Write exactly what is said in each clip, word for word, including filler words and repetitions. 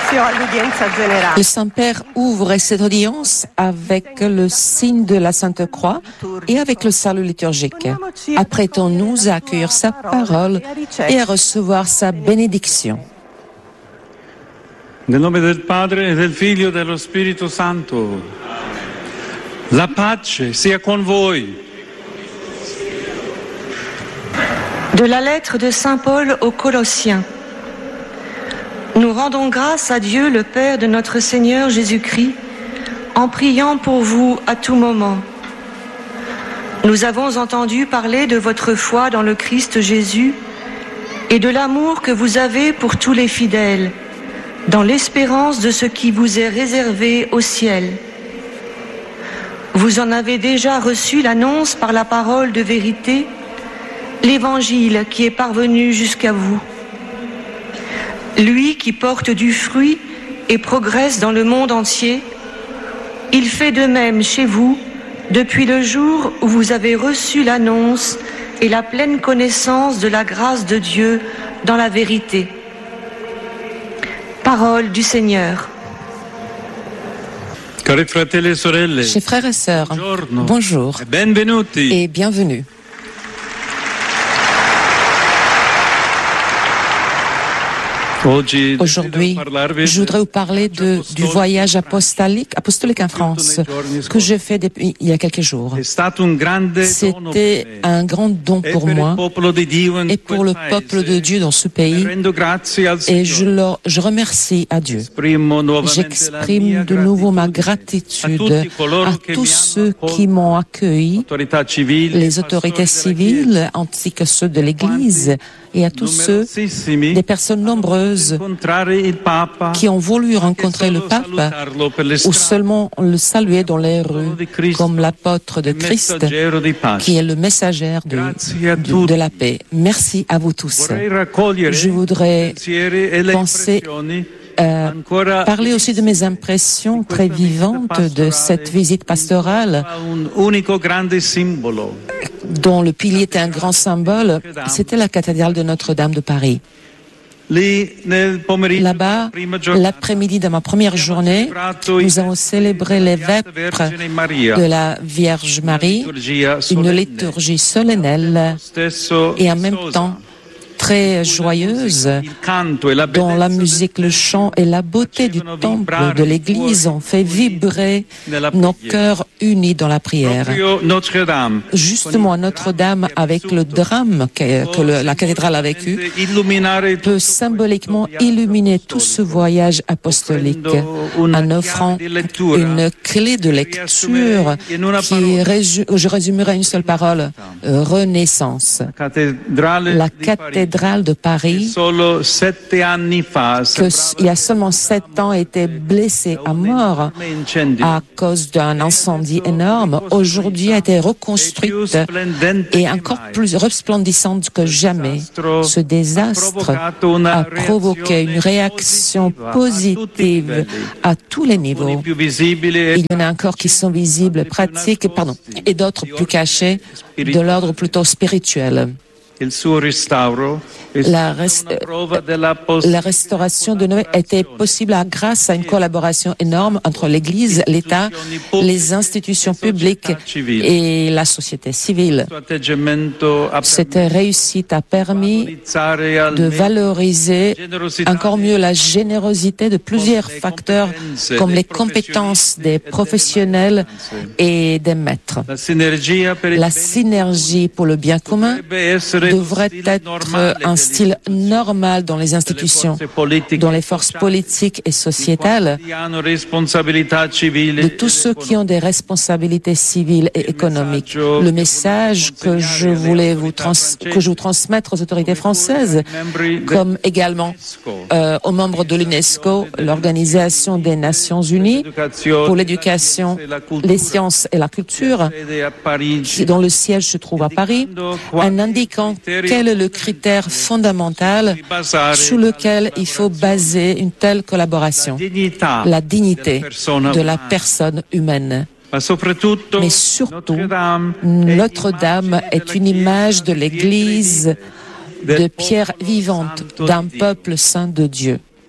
Le Saint-Père ouvre cette audience avec le signe de la Sainte Croix et avec le salut liturgique. Apprêtons-nous à accueillir sa parole et à recevoir sa bénédiction. Nel nome del Padre e del Figlio e dello Spirito Santo. La pace sia con voi. De la lettre de Saint Paul aux Colossiens. Nous rendons grâce à Dieu, le Père de notre Seigneur Jésus-Christ, en priant pour vous à tout moment. Nous avons entendu parler de votre foi dans le Christ Jésus et de l'amour que vous avez pour tous les fidèles, dans l'espérance de ce qui vous est réservé au ciel. Vous en avez déjà reçu l'annonce par la parole de vérité, l'Évangile qui est parvenu jusqu'à vous. Lui qui porte du fruit et progresse dans le monde entier, il fait de même chez vous depuis le jour où vous avez reçu l'annonce et la pleine connaissance de la grâce de Dieu dans la vérité. Parole du Seigneur. Cari fratelli e sorelle, Chers frères et sœurs, buongiorno, bonjour e benvenuti. et bienvenue. Aujourd'hui, je voudrais vous parler de, du voyage apostolique, apostolique en France que j'ai fait depuis il y a quelques jours. C'était un grand don pour moi et pour le peuple de Dieu dans ce pays et je, leur, je remercie à Dieu. J'exprime de nouveau ma gratitude à tous ceux qui m'ont accueilli, les autorités civiles ainsi que ceux de l'Église et à tous ceux, des personnes nombreuses qui ont voulu rencontrer le pape ou seulement le saluer dans les rues comme l'apôtre de Christ qui est le messager de, de, de la paix. Merci à vous tous. Je voudrais penser Euh, parler aussi de mes impressions très vivantes de cette visite pastorale dont le pilier était un grand symbole. C'était la cathédrale de Notre-Dame de Paris. Là-bas, l'après-midi de ma première journée, nous avons célébré les vêpres de la Vierge Marie, une liturgie solennelle et en même temps très joyeuse, dont la musique, le chant et la beauté du temple de l'église ont fait vibrer nos cœurs unis dans la prière. Justement, à Notre-Dame, avec le drame que, que le, la cathédrale a vécu, peut symboliquement illuminer tout ce voyage apostolique en offrant une clé de lecture qui, résu, je résumerai une seule parole, euh, renaissance. La cathédrale de Paris, que, il y a seulement sept ans, était blessée à mort à cause d'un incendie énorme, aujourd'hui a été reconstruite et encore plus resplendissante que jamais. Ce désastre a provoqué une réaction positive à tous les niveaux. Il y en a encore qui sont visibles, pratiques, pardon, et d'autres plus cachés, de l'ordre plutôt spirituel. La, rest... la restauration de Noé était possible grâce à une collaboration énorme entre l'Église, l'État, les institutions publiques et la société civile. Cette réussite a permis de valoriser encore mieux la générosité de plusieurs facteurs comme les compétences des professionnels et des maîtres. La synergie pour le bien commun devrait être un style normal dans les institutions, dans les forces politiques et sociétales, de tous ceux qui ont des responsabilités civiles et économiques. Le message que je voulais vous trans- que je vous transmettre aux autorités françaises, comme également euh, aux membres de l'UNESCO, l'Organisation des Nations Unies pour l'éducation, les sciences et la culture, dont le siège se trouve à Paris, en indiquant quel est le critère fondamental sur lequel il faut baser une telle collaboration, la dignité de la personne humaine. Mais surtout, Notre-Dame est une image de l'Église, de pierre vivante, d'un peuple saint de Dieu.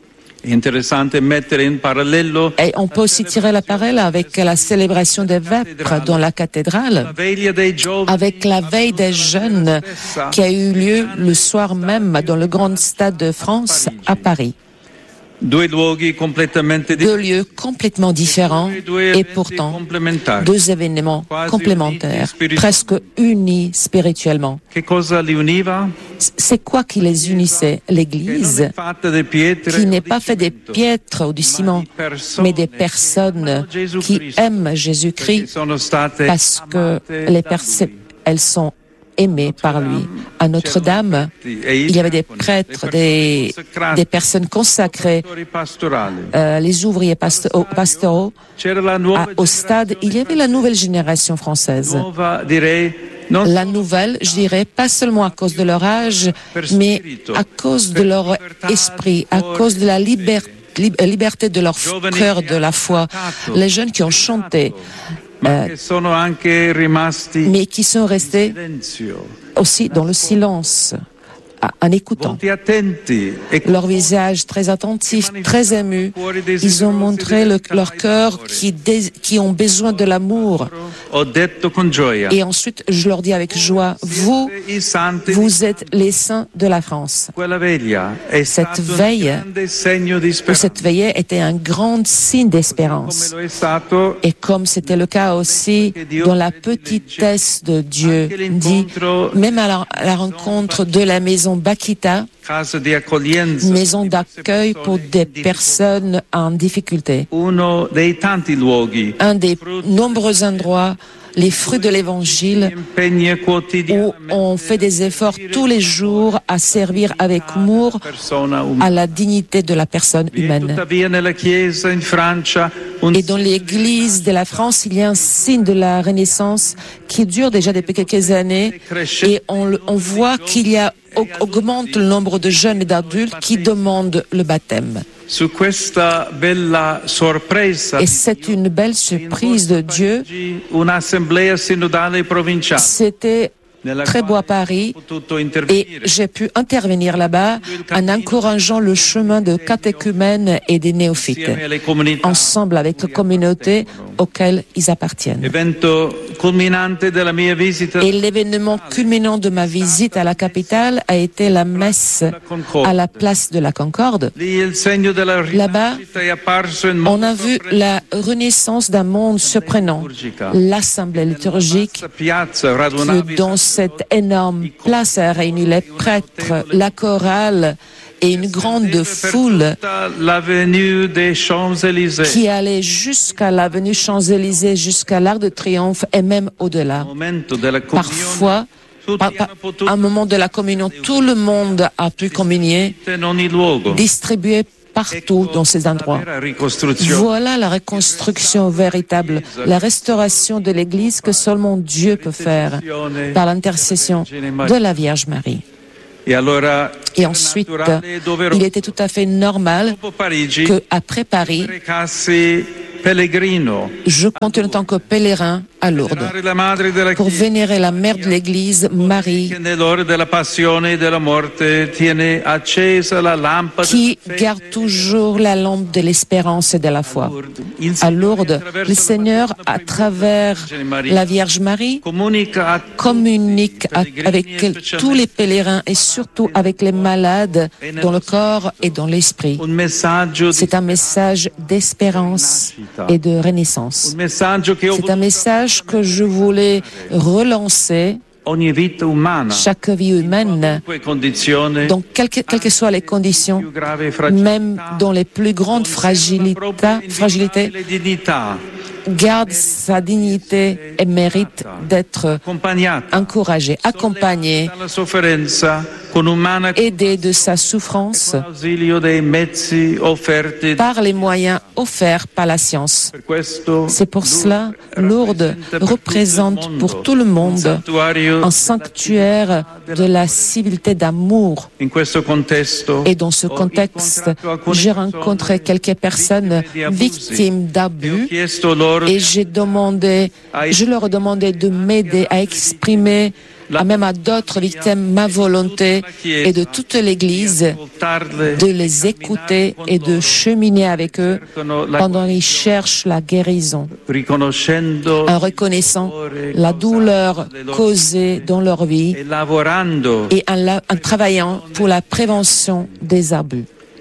Et on peut aussi tirer la parallèle avec la célébration des vêpres dans la cathédrale, avec la veille des jeunes qui a eu lieu le soir même dans le grand stade de France à Paris. Deux lieux complètement différents et pourtant deux événements complémentaires, presque unis spirituellement. C'est quoi qui les unissait? L'Église, qui n'est pas faite des piètres ou du ciment, mais des personnes qui aiment Jésus-Christ parce que les personnes, elles sont aimés par lui. À Notre-Dame, il y avait des prêtres, des, des personnes consacrées, euh, les ouvriers pastoraux. pastoraux. À, au stade, il y avait la nouvelle génération française. La nouvelle, je dirais, pas seulement à cause de leur âge, mais à cause de leur esprit, à cause de la liberté, liberté de leur cœur, de la foi. Les jeunes qui ont chanté, Euh, mais qui sont restés aussi dans le silence, en écoutant. Leur visage très attentif, très ému, ils ont montré le, leur cœur qui, dé, qui ont besoin de l'amour. Et ensuite, je leur dis avec joie, vous, vous êtes les saints de la France. Cette veille, cette veille était un grand signe d'espérance. Et comme c'était le cas aussi dans la petitesse de Dieu, dit, même à la, à la rencontre de la maison Bakita, maison d'accueil pour des personnes en difficulté. Un des nombreux endroits, les fruits de l'Évangile, où on fait des efforts tous les jours à servir avec amour à la dignité de la personne humaine. Et dans l'Église de la France, il y a un signe de la Renaissance qui dure déjà depuis quelques années, et on, on voit qu'il y a augmente le nombre de jeunes et d'adultes qui demandent le baptême. Et c'est une belle surprise de Dieu. C'était très beau à Paris et j'ai pu intervenir là-bas en encourageant le chemin de catéchumènes et des néophytes, ensemble avec la communauté auxquelles ils appartiennent. Et l'événement culminant de ma visite à la capitale a été la messe à la place de la Concorde. Là-bas, on a vu la renaissance d'un monde surprenant, l'assemblée liturgique que dans cette énorme place a réuni les prêtres, la chorale et une grande foule qui allait jusqu'à l'avenue Champs-Élysées, jusqu'à l'Arc de Triomphe et même au-delà. Parfois, à un moment de la communion, tout le monde a pu communier, distribué partout dans ces endroits. Voilà la reconstruction véritable, la restauration de l'Église que seulement Dieu peut faire par l'intercession de la Vierge Marie. Et ensuite, il était tout à fait normal qu'après Paris, je continue en tant que pèlerin à Lourdes pour vénérer la mère de l'Église, Marie, qui garde toujours la lampe de l'espérance et de la foi. À Lourdes, le Seigneur, à travers la Vierge Marie, communique avec tous les pèlerins et surtout avec les malades dans le corps et dans l'esprit. C'est un message d'espérance et de renaissance. C'est un message que je voulais relancer. Chaque vie humaine, donc quelles que, quelles que soient les conditions, même dans les plus grandes fragilités, fragilités garde sa dignité et mérite d'être encouragé, accompagné, aidé de sa souffrance par les moyens offerts par la science. C'est pour cela, Lourdes représente pour tout le monde un sanctuaire de la civilité d'amour. Et dans ce contexte, j'ai rencontré quelques personnes victimes d'abus et j'ai demandé, je leur ai demandé de m'aider à exprimer même à d'autres victimes, ma volonté et de toute l'Église de les écouter et de cheminer avec eux pendant qu'ils cherchent la guérison, en reconnaissant la douleur causée dans leur vie et en, la, en travaillant pour la prévention des abus.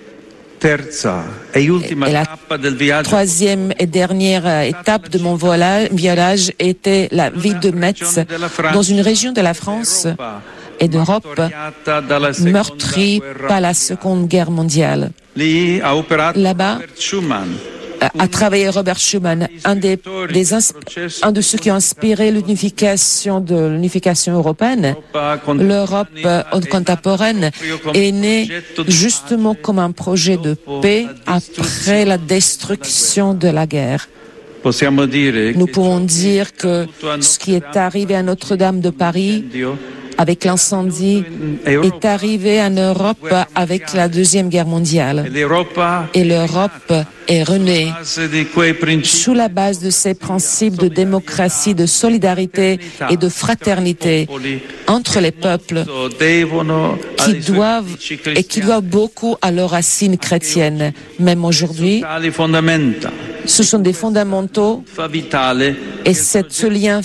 Et la troisième et dernière étape de mon voyage était la ville de Metz, dans une région de la France et d'Europe meurtrie par la Seconde Guerre mondiale. Là-bas, a travaillé Robert Schuman, un, des, des un de ceux qui ont inspiré l'unification de l'unification européenne. L'Europe contemporaine est née justement comme un projet de paix après la destruction de la guerre. Nous pouvons dire que ce qui est arrivé à Notre-Dame de Paris avec l'incendie est arrivé en Europe avec la Deuxième Guerre mondiale. Et l'Europe est renée sous la base de ces principes de démocratie, de solidarité et de fraternité entre les peuples qui doivent et qui doivent beaucoup à leurs racines chrétiennes. Même aujourd'hui, ce sont des fondamentaux et cette, ce lien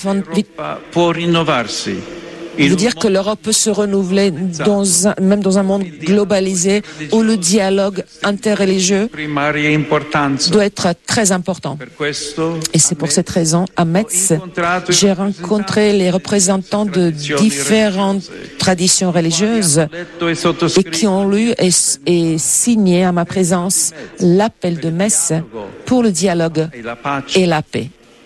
veut dire que l'Europe peut se renouveler dans un, même dans un monde globalisé où le dialogue interreligieux doit être très important. Et c'est pour cette raison, à Metz, j'ai rencontré les représentants de différentes traditions religieuses et qui ont lu et, et signé à ma présence l'appel de Metz pour le dialogue et la paix.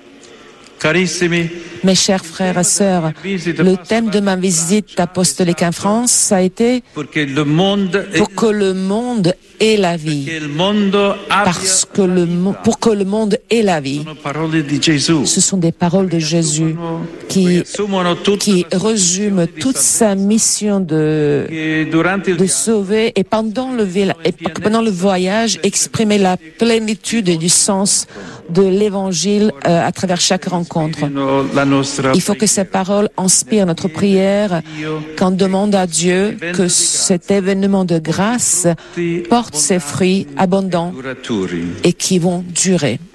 Mes chers frères et sœurs, le thème de ma visite apostolique en France a été pour que le monde ait la vie. Parce que le, pour que le monde ait la vie. Ce sont des paroles de Jésus qui, qui résument toute sa mission de, de sauver et pendant le, et pendant le voyage exprimer la plénitude du sens de l'Évangile euh, à travers chaque rencontre. Il faut que ces paroles inspirent notre prière, qu'on demande à Dieu que cet événement de grâce porte ses fruits abondants et qui vont durer.